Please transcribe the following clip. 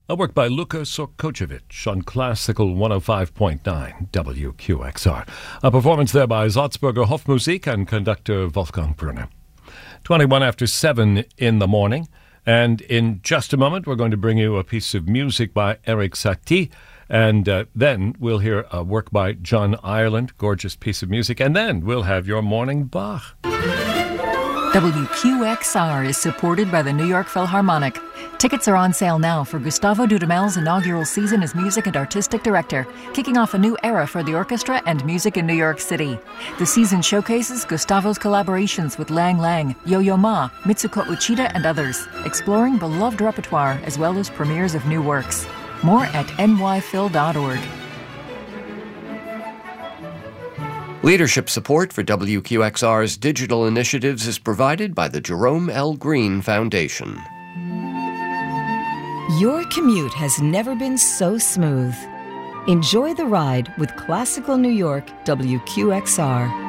A work by Luka Sokocevic on Classical 105.9 WQXR. A performance there by Salzburger Hofmusik and conductor Wolfgang Brunner. 21 after 7 in the morning. And in just a moment, we're going to bring you a piece of music by Erik Satie. And then we'll hear a work by John Ireland, gorgeous piece of music. And then we'll have your morning Bach. WQXR is supported by the New York Philharmonic. Tickets are on sale now for Gustavo Dudamel's inaugural season as music and artistic director, kicking off a new era for the orchestra and music in New York City. The season showcases Gustavo's collaborations with Lang Lang, Yo-Yo Ma, Mitsuko Uchida, and others, exploring beloved repertoire as well as premieres of new works. More at nyphil.org. Leadership support for WQXR's digital initiatives is provided by the Jerome L. Green Foundation. Your commute has never been so smooth. Enjoy the ride with Classical New York WQXR.